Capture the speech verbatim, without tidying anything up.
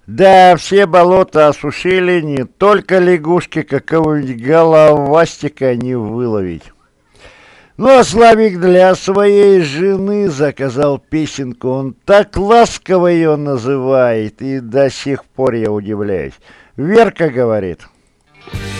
Да, все болота осушили, не только лягушки, какого-нибудь головастика не выловить. Ну, а Славик для своей жены заказал песенку. Он так ласково ее называет, и до сих пор я удивляюсь. Верка говорит.